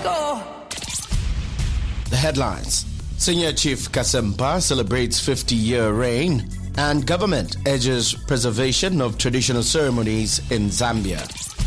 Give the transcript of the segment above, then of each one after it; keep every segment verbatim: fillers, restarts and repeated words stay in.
go. The headlines. Senior Chief Kasempa celebrates fifty-year reign, and government urges preservation of traditional ceremonies in Zambia.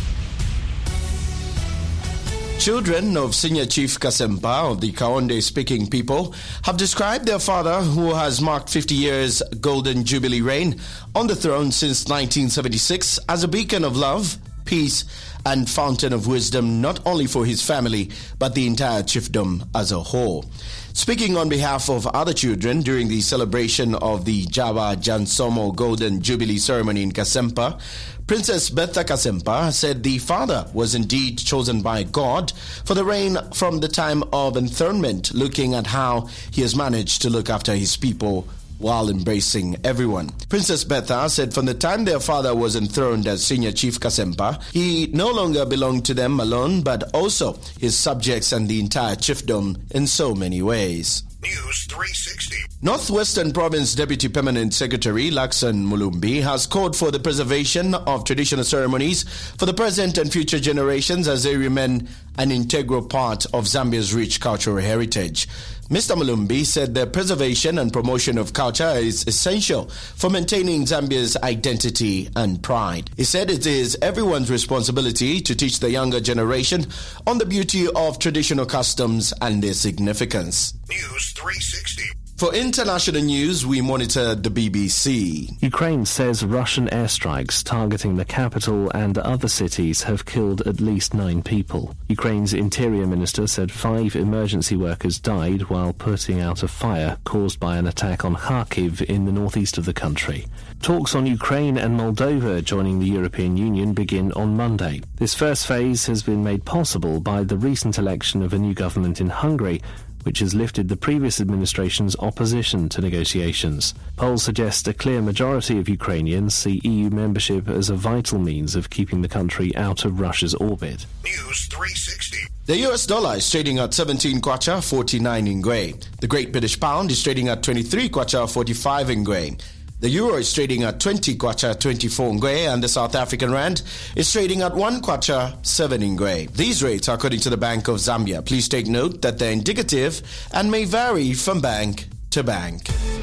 Children of Senior Chief Kasempa of the Kaonde-speaking people have described their father, who has marked fifty years Golden Jubilee reign on the throne since nineteen seventy-six, as a beacon of love, peace, and fountain of wisdom, not only for his family, but the entire chiefdom as a whole. Speaking on behalf of other children during the celebration of the Java Jansomo Golden Jubilee ceremony in Kasempa, Princess Betha Kasempa said the father was indeed chosen by God for the reign from the time of enthronement, looking at how he has managed to look after his people while embracing everyone. Princess Betha said from the time their father was enthroned as Senior Chief Kasempa, he no longer belonged to them alone, but also his subjects and the entire chiefdom in so many ways. News three sixty. Northwestern Province Deputy Permanent Secretary Lakson Mulumbi has called for the preservation of traditional ceremonies for the present and future generations as they remain an integral part of Zambia's rich cultural heritage. Mister Mulumbi said the preservation and promotion of culture is essential for maintaining Zambia's identity and pride. He said it is everyone's responsibility to teach the younger generation on the beauty of traditional customs and their significance. News three sixty. For international news, we monitor the B B C. Ukraine says Russian airstrikes targeting the capital and other cities have killed at least nine people. Ukraine's interior minister said five emergency workers died while putting out a fire caused by an attack on Kharkiv in the northeast of the country. Talks on Ukraine and Moldova joining the European Union begin on Monday. This first phase has been made possible by the recent election of a new government in Hungary, which has lifted the previous administration's opposition to negotiations. Polls suggest a clear majority of Ukrainians see E U membership as a vital means of keeping the country out of Russia's orbit. News three sixty. The U S dollar is trading at seventeen kwacha forty-nine ingwe. The Great British Pound is trading at twenty-three kwacha forty-five ingwe. The euro is trading at twenty kwacha twenty-four ingwe, and the South African rand is trading at one kwacha seven ingwe. These rates are according to the Bank of Zambia. Please take note that they're indicative and may vary from bank to bank.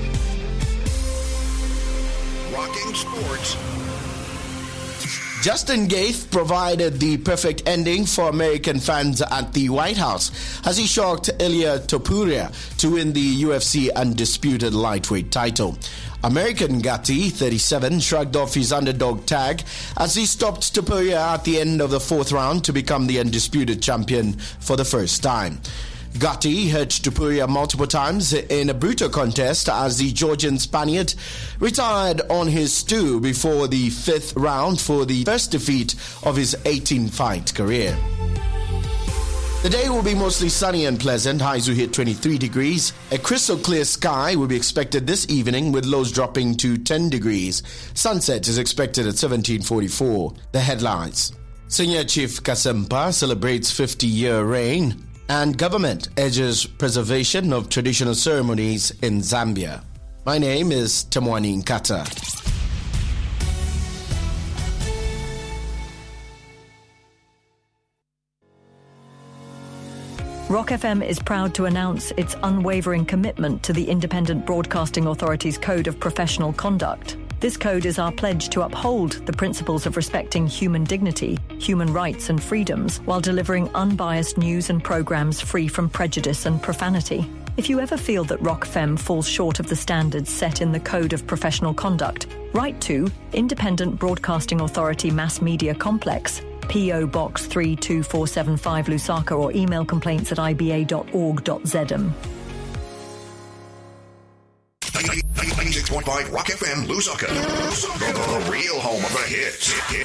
Rocking Sports. Justin Gaeth provided the perfect ending for American fans at the White House as he shocked Ilia Topuria to win the U F C Undisputed Lightweight title. American Gatti, thirty-seven, shrugged off his underdog tag as he stopped Topuria at the end of the fourth round to become the undisputed champion for the first time. Gatti hurt Topuria multiple times in a brutal contest as the Georgian Spaniard retired on his stool before the fifth round for the first defeat of his eighteen-fight career. The day will be mostly sunny and pleasant. Highs will hit twenty-three degrees. A crystal clear sky will be expected this evening with lows dropping to ten degrees. Sunset is expected at seventeen forty-four. The headlines. Senior Chief Kasempa celebrates fifty-year reign, and government urges preservation of traditional ceremonies in Zambia. My name is Temwani Nkata. Rock F M is proud to announce its unwavering commitment to the Independent Broadcasting Authority's Code of Professional Conduct. This code is our pledge to uphold the principles of respecting human dignity, human rights and freedoms, while delivering unbiased news and programs free from prejudice and profanity. If you ever feel that Rock F M falls short of the standards set in the Code of Professional Conduct, write to Independent Broadcasting Authority Mass Media Complex, P O Box three two four seven five Lusaka, or email complaints at i b a dot org dot z m. ninety-six point five Rock F M Lusaka, the real home of the hits.